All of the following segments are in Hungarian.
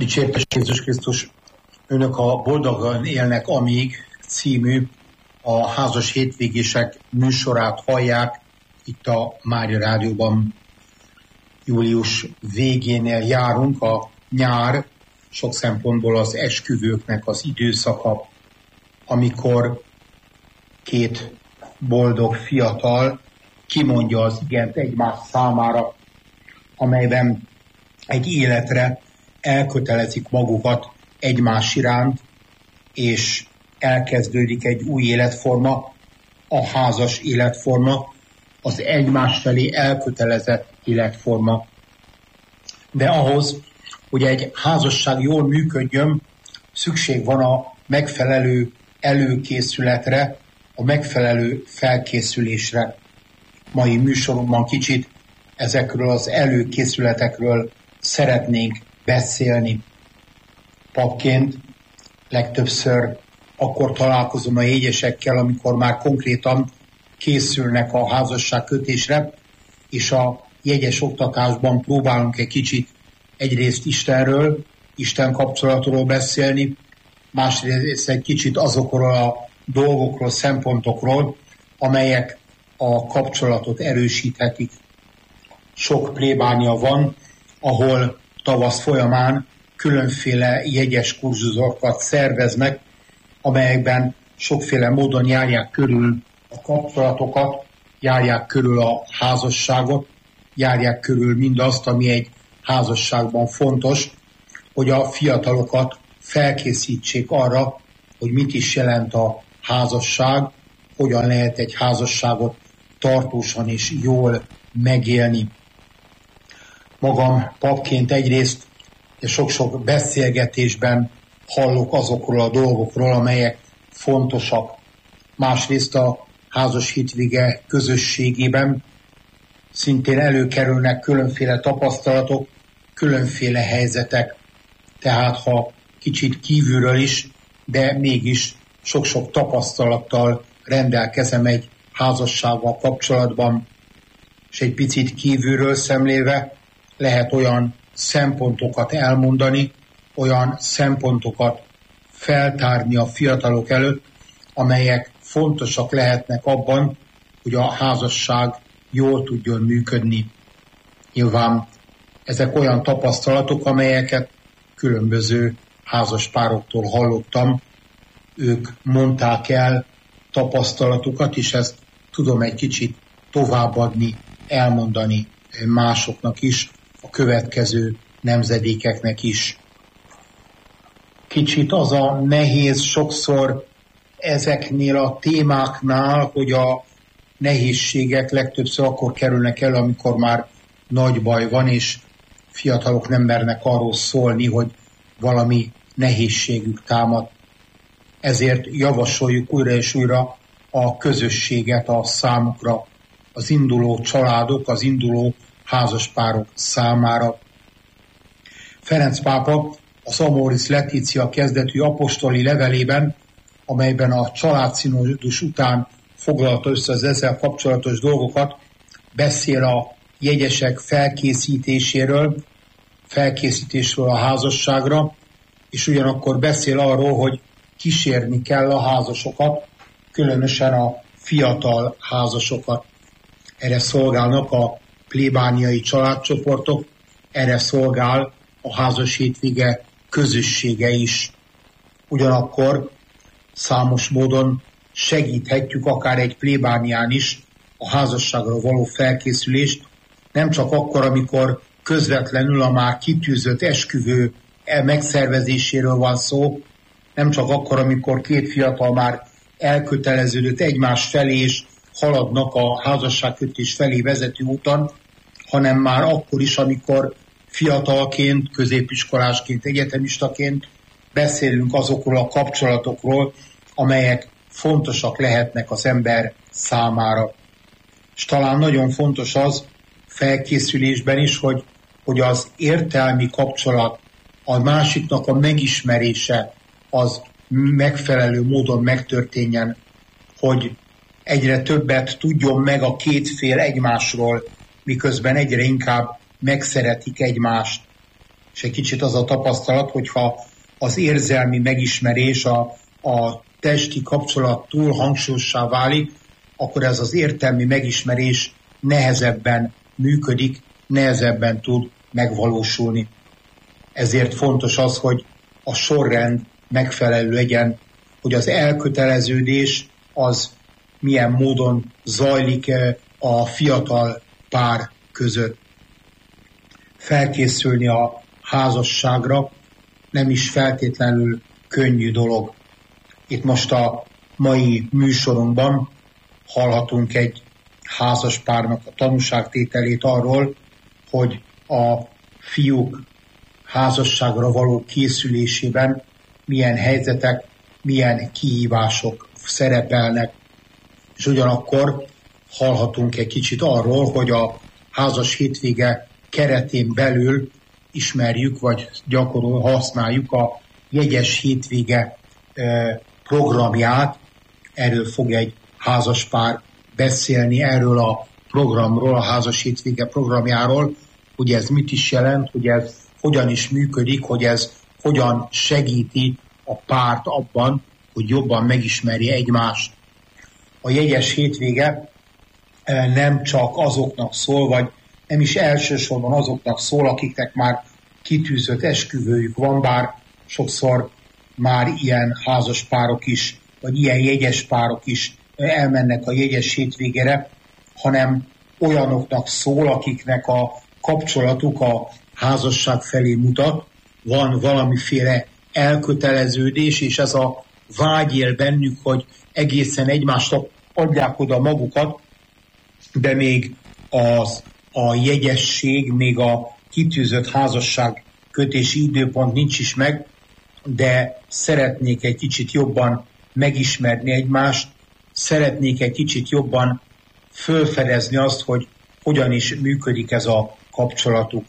Dicsértes Jézus Krisztus! Önök a Boldogan élnek amíg című a házas hétvégések műsorát hallják itt a Mária Rádióban. Július végénél járunk, a nyár sok szempontból az esküvőknek az időszaka, amikor két boldog fiatal kimondja az igent egymás számára, amelyben egy életre elkötelezik magukat egymás iránt, és elkezdődik egy új életforma, a házas életforma, az egymás felé elkötelezett életforma. De ahhoz, hogy egy házasság jól működjön, szükség van a megfelelő előkészületre, a megfelelő felkészülésre. Mai műsorunkban kicsit ezekről az előkészületekről szeretnénk beszélni. Papként legtöbbször akkor találkozom a jegyesekkel, amikor már konkrétan készülnek a házasságkötésre, és a jegyes oktatásban próbálunk egy kicsit egyrészt Istenről, Isten kapcsolatról beszélni, másrészt egy kicsit azokról a dolgokról, szempontokról, amelyek a kapcsolatot erősíthetik. Sok plébánia van, ahol tavasz folyamán különféle jegyes kurzusokat szerveznek, amelyekben sokféle módon járják körül a kapcsolatokat, járják körül a házasságot, járják körül mindazt, ami egy házasságban fontos, hogy a fiatalokat felkészítsék arra, hogy mit is jelent a házasság, hogyan lehet egy házasságot tartósan és jól megélni. Magam papként egyrészt sok-sok beszélgetésben hallok azokról a dolgokról, amelyek fontosak. Másrészt a házas hétvége közösségében szintén előkerülnek különféle tapasztalatok, különféle helyzetek. Tehát ha kicsit kívülről is, de mégis sok-sok tapasztalattal rendelkezem egy házassággal kapcsolatban, és egy picit kívülről szemlélve lehet olyan szempontokat elmondani, olyan szempontokat feltárni a fiatalok előtt, amelyek fontosak lehetnek abban, hogy a házasság jól tudjon működni. Nyilván ezek olyan tapasztalatok, amelyeket különböző házaspároktól hallottam. Ők mondták el tapasztalatukat, és ezt tudom egy kicsit továbbadni, elmondani másoknak is, a következő nemzedékeknek is. Kicsit az a nehéz sokszor ezeknél a témáknál, hogy a nehézségek legtöbbször akkor kerülnek elő, amikor már nagy baj van, és fiatalok nem mernek arról szólni, hogy valami nehézségük támad. Ezért javasoljuk újra és újra a közösséget a számukra, az induló családok, az induló házaspárok számára. Ferenc pápa az Amoris Laetitia kezdetű apostoli levelében, amelyben a családszínódus után foglalta össze az ezzel kapcsolatos dolgokat, beszél a jegyesek felkészítésről a házasságra, és ugyanakkor beszél arról, hogy kísérni kell a házasokat, különösen a fiatal házasokat. Erre szolgálnak a plébániai családcsoportok, erre szolgál a házas hétvége közössége is. Ugyanakkor számos módon segíthetjük akár egy plébánián is a házasságra való felkészülést, nem csak akkor, amikor közvetlenül a már kitűzött esküvő megszervezéséről van szó, nem csak akkor, amikor két fiatal már elköteleződött egymás felé és haladnak a házasságkötés felé vezető úton, hanem már akkor is, amikor fiatalként, középiskolásként, egyetemistaként beszélünk azokról a kapcsolatokról, amelyek fontosak lehetnek az ember számára. És talán nagyon fontos az felkészülésben is, hogy az értelmi kapcsolat, a másiknak a megismerése az megfelelő módon megtörténjen, hogy egyre többet tudjon meg a két fél egymásról, miközben egyre inkább megszeretik egymást. És és egy kicsit az a tapasztalat, hogyha az érzelmi megismerés, a testi kapcsolat túl hangsúlyossá válik, akkor ez az értelmi megismerés nehezebben működik, nehezebben tud megvalósulni. Ezért fontos az, hogy a sorrend megfelelő legyen, hogy az elköteleződés az milyen módon zajlik a fiatal pár között. Felkészülni a házasságra nem is feltétlenül könnyű dolog. Itt most a mai műsorunkban hallhatunk egy házaspárnak a tanúságtételét arról, hogy a fiúk házasságra való készülésében milyen helyzetek, milyen kihívások szerepelnek. És ugyanakkor hallhatunk egy kicsit arról, hogy a házas hétvége keretén belül ismerjük, vagy használjuk a jegyes hétvége programját. Erről fog egy házaspár beszélni, erről a programról, a házas hétvége programjáról, hogy ez mit is jelent, hogy ez hogyan is működik, hogy ez hogyan segíti a párt abban, hogy jobban megismerje egymást. A jegyes hétvége nem csak azoknak szól, vagy nem is elsősorban azoknak szól, akiknek már kitűzött esküvőjük van, bár sokszor már ilyen házas párok is, vagy ilyen jegyes párok is elmennek a jegyes hétvégére, hanem olyanoknak szól, akiknek a kapcsolatuk a házasság felé mutat, van valamiféle elköteleződés, és ez a vágy él bennük, hogy egészen egymásnak adják oda magukat, de még a jegyesség, még a kitűzött házasság kötési időpont nincs is meg, de szeretnék egy kicsit jobban megismerni egymást, szeretnék egy kicsit jobban fölfedezni azt, hogy hogyan is működik ez a kapcsolatuk.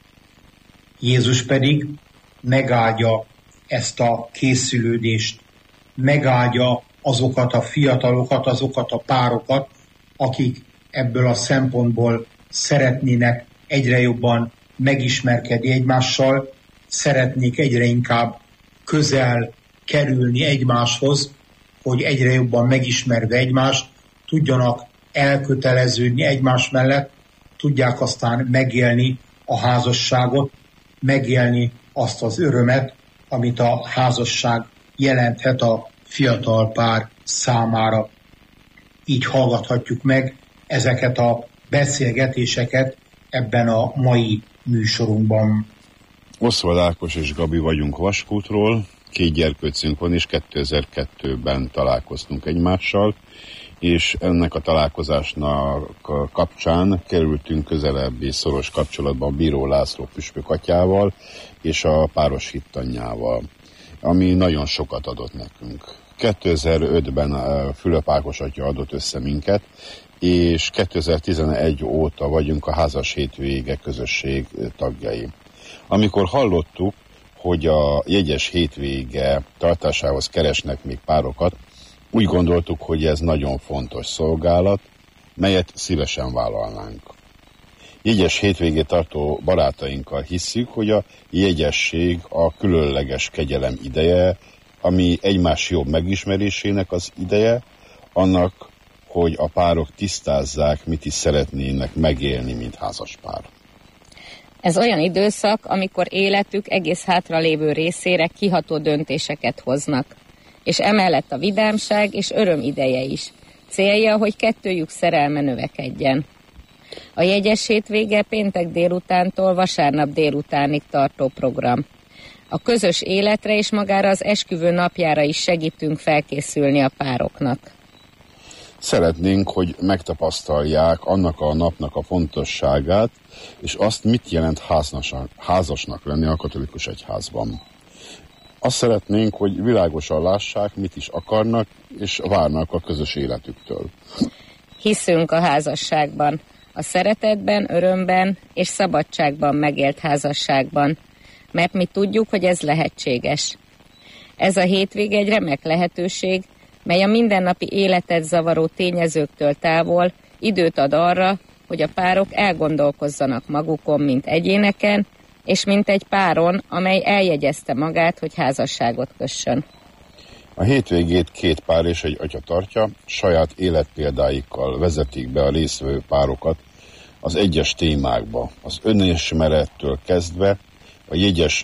Jézus pedig megáldja ezt a készülődést, megáldja azokat a fiatalokat, azokat a párokat, akik ebből a szempontból szeretnének egyre jobban megismerkedni egymással, szeretnék egyre inkább közel kerülni egymáshoz, hogy egyre jobban megismerve egymást, tudjanak elköteleződni egymás mellett, tudják aztán megélni a házasságot, megélni azt az örömet, amit a házasság jelenthet a fiatal pár számára. Így hallgathatjuk meg ezeket a beszélgetéseket ebben a mai műsorunkban. Oszvald Ákos és Gabi vagyunk Vaskútról, 2 gyerkőcünk van, és 2002-ben találkoztunk egymással, és ennek a találkozásnak kapcsán kerültünk közelebbi szoros kapcsolatban Bíró László püspök atyával és a páros hittanyjával, ami nagyon sokat adott nekünk. 2005-ben Fülöp Ákos atya adott össze minket, és 2011 óta vagyunk a házas hétvége közösség tagjai. Amikor hallottuk, hogy a jegyes hétvége tartásához keresnek még párokat, úgy gondoltuk, hogy ez nagyon fontos szolgálat, melyet szívesen vállalnánk. Jegyes hétvégét tartó barátainkkal hisszük, hogy a jegyesség a különleges kegyelem ideje, ami egymás jobb megismerésének az ideje, annak, hogy a párok tisztázzák, mit is szeretnének megélni, mint házaspár. Ez olyan időszak, amikor életük egész hátralévő részére kiható döntéseket hoznak. És emellett a vidámság és öröm ideje is. Célja, hogy kettőjük szerelme növekedjen. A jegyes hétvége péntek délutántól vasárnap délutánig tartó program. A közös életre és magára az esküvő napjára is segítünk felkészülni a pároknak. Szeretnénk, hogy megtapasztalják annak a napnak a fontosságát, és azt, mit jelent házasnak lenni a katolikus egyházban. Azt szeretnénk, hogy világosan lássák, mit is akarnak, és várnak a közös életüktől. Hiszünk a házasságban, a szeretetben, örömben és szabadságban megélt házasságban, mert mi tudjuk, hogy ez lehetséges. Ez a hétvége egy remek lehetőség, mely a mindennapi életet zavaró tényezőktől távol időt ad arra, hogy a párok elgondolkozzanak magukon, mint egyéneken, és mint egy páron, amely eljegyezte magát, hogy házasságot kössön. A hétvégét két pár és egy atya tartja, saját életpéldáikkal vezetik be a résztvevő párokat az egyes témákba, az önismerettől kezdve a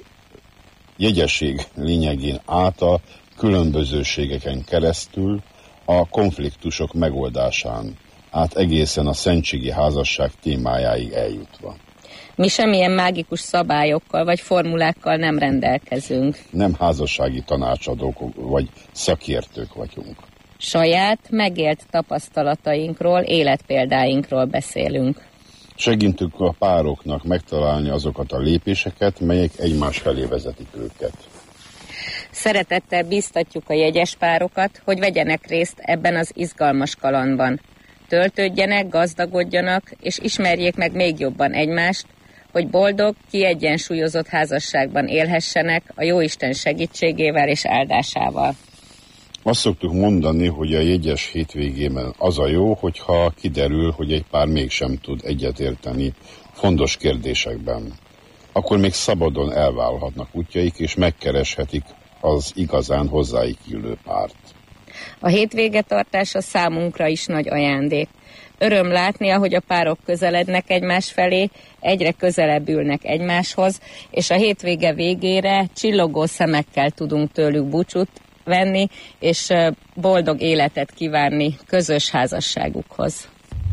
jegyesség lényegén át a különbözőségeken keresztül, a konfliktusok megoldásán át egészen a szentségi házasság témájáig eljutva. Mi semmilyen mágikus szabályokkal vagy formulákkal nem rendelkezünk. Nem házassági tanácsadók vagy szakértők vagyunk. Saját, megélt tapasztalatainkról, életpéldáinkról beszélünk. Segítünk a pároknak megtalálni azokat a lépéseket, melyek egymás felé vezetik őket. Szeretettel bíztatjuk a jegyes párokat, hogy vegyenek részt ebben az izgalmas kalandban. Töltődjenek, gazdagodjanak, és ismerjék meg még jobban egymást, hogy boldog, kiegyensúlyozott házasságban élhessenek a Jóisten segítségével és áldásával. Azt szoktuk mondani, hogy a jegyes hétvégében az a jó, hogyha kiderül, hogy egy pár mégsem tud egyetérteni fontos kérdésekben. Akkor még szabadon elválhatnak útjaik, és megkereshetik az igazán hozzájuk illő párt. A hétvége tartása számunkra is nagy ajándék. Öröm látni, ahogy a párok közelednek egymás felé, egyre közelebb ülnek egymáshoz, és a hétvége végére csillogó szemekkel tudunk tőlük búcsút venni, és boldog életet kívánni közös házasságukhoz.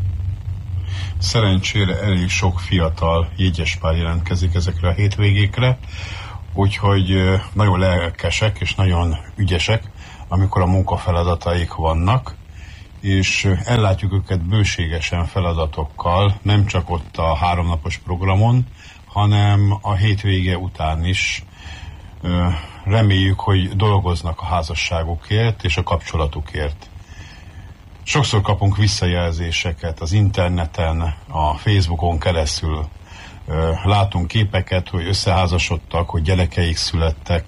Szerencsére elég sok fiatal jegyespár jelentkezik ezekre a hétvégékre, úgyhogy nagyon lelkesek és nagyon ügyesek, amikor a munkafeladataik vannak, és ellátjuk őket bőségesen feladatokkal, nem csak ott a 3 napos programon, hanem a hétvége után is. Reméljük, hogy dolgoznak a házasságukért és a kapcsolatukért. Sokszor kapunk visszajelzéseket az interneten, a Facebookon keresztül. Látunk képeket, hogy összeházasodtak, hogy gyerekeik születtek.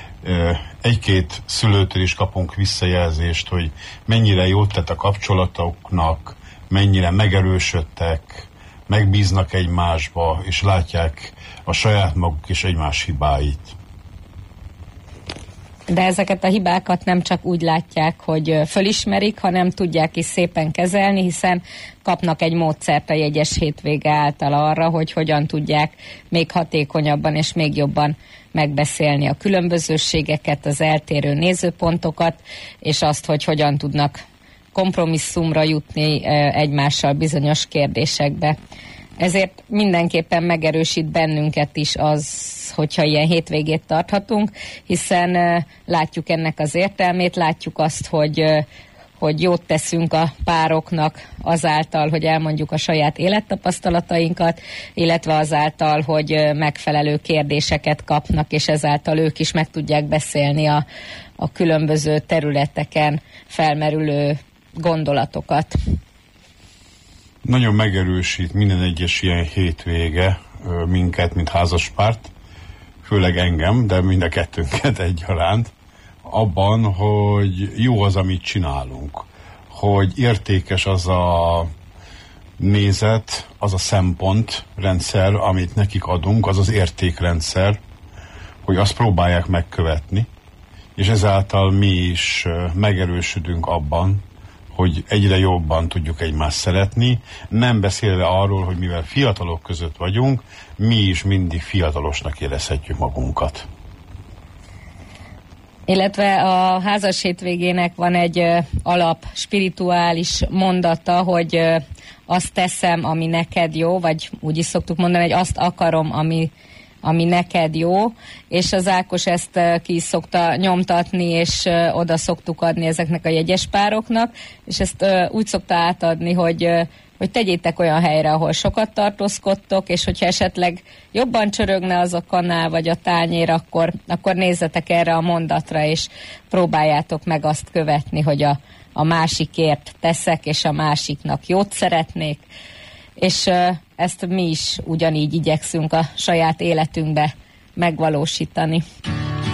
Egy-két szülőtől is kapunk visszajelzést, hogy mennyire jót tett a kapcsolatoknak, mennyire megerősödtek, megbíznak egymásba, és látják a saját maguk és egymás hibáit. De ezeket a hibákat nem csak úgy látják, hogy fölismerik, hanem tudják is szépen kezelni, hiszen kapnak egy módszert a jegyes hétvége által arra, hogy hogyan tudják még hatékonyabban és még jobban megbeszélni a különbözőségeket, az eltérő nézőpontokat, és azt, hogy hogyan tudnak kompromisszumra jutni egymással bizonyos kérdésekbe. Ezért mindenképpen megerősít bennünket is az, hogyha ilyen hétvégét tarthatunk, hiszen látjuk ennek az értelmét, látjuk azt, hogy jót teszünk a pároknak azáltal, hogy elmondjuk a saját élettapasztalatainkat, illetve azáltal, hogy megfelelő kérdéseket kapnak, és ezáltal ők is meg tudják beszélni a különböző területeken felmerülő gondolatokat. Nagyon megerősít minden egyes ilyen hétvége minket, mint házaspárt, főleg engem, de mind a kettőnket egyaránt, abban, hogy jó az, amit csinálunk, hogy értékes az a nézet, az a szempontrendszer, amit nekik adunk, az az értékrendszer, hogy azt próbálják megkövetni, és ezáltal mi is megerősödünk abban, hogy egyre jobban tudjuk egymást szeretni, nem beszélve arról, hogy mivel fiatalok között vagyunk, mi is mindig fiatalosnak érezhetjük magunkat. Illetve a házas hétvégének van egy alap spirituális mondata, hogy azt teszem, ami neked jó, vagy úgy is szoktuk mondani, hogy azt akarom, ami neked jó, és az Ákos ezt ki is szokta nyomtatni, és oda szoktuk adni ezeknek a jegyes pároknak, és ezt úgy szokta átadni, hogy tegyétek olyan helyre, ahol sokat tartózkodtok, és hogyha esetleg jobban csörögne az a kanál, vagy a tányér, akkor nézzetek erre a mondatra, és próbáljátok meg azt követni, hogy a másikért teszek, és a másiknak jót szeretnék, és ezt mi is ugyanígy igyekszünk a saját életünkbe megvalósítani.